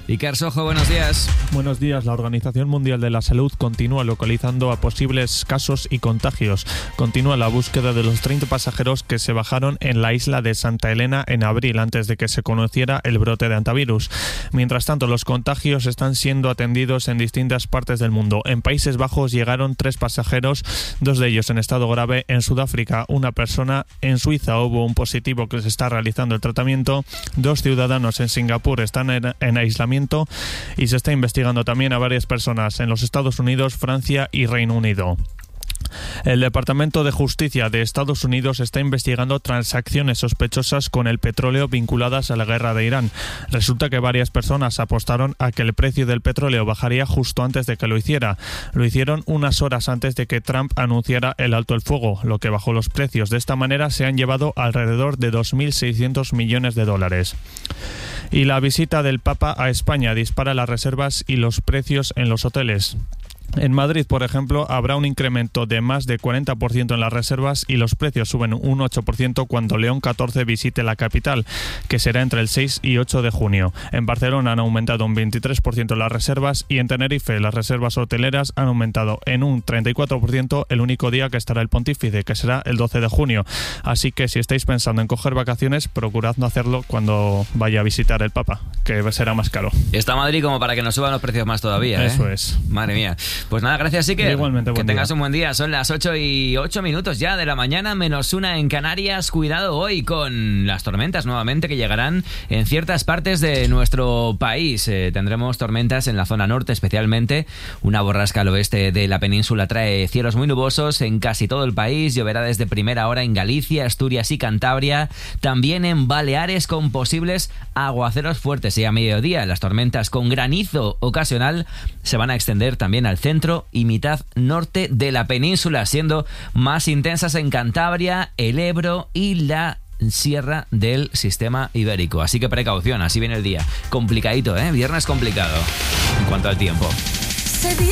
Iker Sojo, buenos días. Buenos días. La Organización Mundial de la Salud continúa localizando a posibles casos y contagios. Continúa la búsqueda de los 30 pasajeros que se bajaron en la isla de Santa Elena en abril, antes de que se conociera el brote de hantavirus. Mientras tanto, los contagios están siendo atendidos en distintas partes del mundo. En Países Bajos llegaron 3 pasajeros, 2 de ellos en estado grave. En Sudáfrica, una persona. En Suiza hubo un positivo que se está realizando el tratamiento. 2 ciudadanos en Singapur están en aislamiento y se está investigando también a varias personas en los Estados Unidos, Francia y Reino Unido. El Departamento de Justicia de Estados Unidos está investigando transacciones sospechosas con el petróleo vinculadas a la guerra de Irán. Resulta que varias personas apostaron a que el precio del petróleo bajaría justo antes de que lo hiciera. Lo hicieron unas horas antes de que Trump anunciara el alto el fuego, lo que bajó los precios. De esta manera se han llevado alrededor de 2.600 millones de dólares. Y la visita del Papa a España dispara las reservas y los precios en los hoteles. En Madrid, por ejemplo, habrá un incremento de más de 40% en las reservas y los precios suben un 8% cuando León XIV visite la capital, que será entre el 6 y 8 de junio. En Barcelona han aumentado un 23% las reservas y en Tenerife las reservas hoteleras han aumentado en un 34% el único día que estará el pontífice, que será el 12 de junio. Así que si estáis pensando en coger vacaciones, procurad no hacerlo cuando vaya a visitar el Papa, que será más caro. Está Madrid como para que nos suban los precios más todavía, ¿eh? Eso es. Madre mía. Pues nada, gracias, Iker. Igualmente, que tengas un buen día. Son las 8:08 ya de la mañana, -1 en Canarias. Cuidado hoy con las tormentas nuevamente que llegarán en ciertas partes de nuestro país. Tendremos tormentas en la zona norte, especialmente. Una borrasca al oeste de la península trae cielos muy nubosos en casi todo el país. Lloverá desde primera hora en Galicia, Asturias y Cantabria. También en Baleares, con posibles aguaceros fuertes. Y a mediodía las tormentas con granizo ocasional se van a extender también al centro y mitad norte de la península, siendo más intensas en Cantabria, el Ebro y la sierra del sistema ibérico. Así que precaución, así viene el día. Complicadito, ¿eh? Viernes complicado en cuanto al tiempo.